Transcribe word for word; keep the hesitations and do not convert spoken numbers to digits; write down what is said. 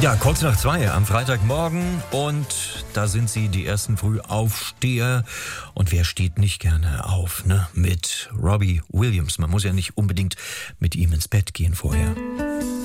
Ja, kurz nach zwei am Freitagmorgen und da sind sie, die ersten Frühaufsteher. Und wer steht nicht gerne auf, ne? Mit Robbie Williams. Man muss ja nicht unbedingt mit ihm ins Bett gehen vorher.